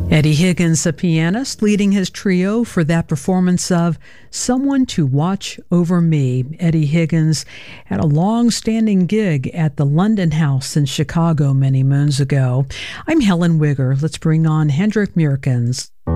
Eddie Higgins, a pianist, leading his trio for that performance of Someone to Watch Over Me. Eddie Higgins had a long-standing gig at the London House in Chicago many moons ago. I'm Helen Wigger. Let's bring on Hendrik Meerkens.